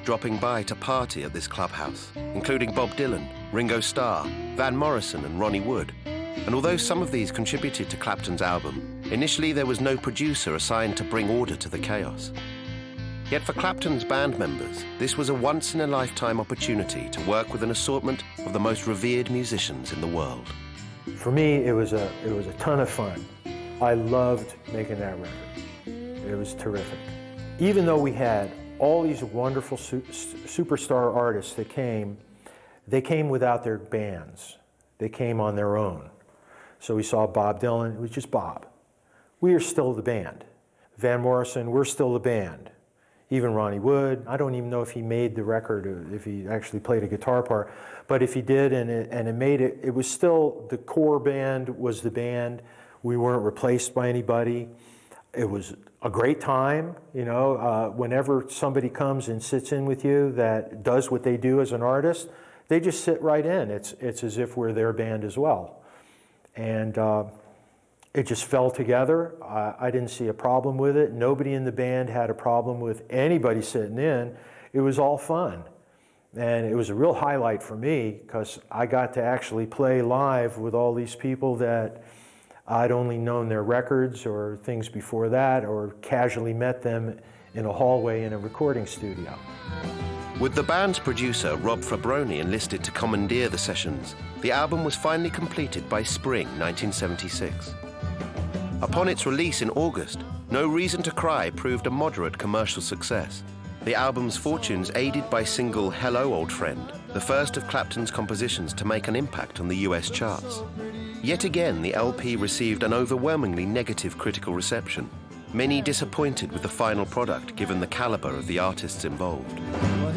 dropping by to party at this clubhouse, including Bob Dylan, Ringo Starr, Van Morrison and Ronnie Wood. And although some of these contributed to Clapton's album, initially there was no producer assigned to bring order to the chaos. Yet for Clapton's band members, this was a once-in-a-lifetime opportunity to work with an assortment of the most revered musicians in the world. For me, it was a ton of fun. I loved making that record. It was terrific. Even though we had all these wonderful superstar artists that came, they came without their bands. They came on their own. So we saw Bob Dylan, it was just Bob. We are still the band. Van Morrison, we're still the band. Even Ronnie Wood, I don't even know if he made the record, or if he actually played a guitar part, but if he did and it made it, it was still, the core band was the band. We weren't replaced by anybody. It was a great time, you know. Whenever somebody comes and sits in with you that does what they do as an artist, they just sit right in. It's as if we're their band as well. And it just fell together. I didn't see a problem with it. Nobody in the band had a problem with anybody sitting in. It was all fun. And it was a real highlight for me because I got to actually play live with all these people that I'd only known their records or things before that, or casually met them in a hallway in a recording studio. With the band's producer, Rob Fraboni, enlisted to commandeer the sessions, the album was finally completed by spring 1976. Upon its release in August, No Reason to Cry proved a moderate commercial success. The album's fortunes aided by single Hello Old Friend, the first of Clapton's compositions to make an impact on the US charts. Yet again, the LP received an overwhelmingly negative critical reception, many disappointed with the final product given the caliber of the artists involved.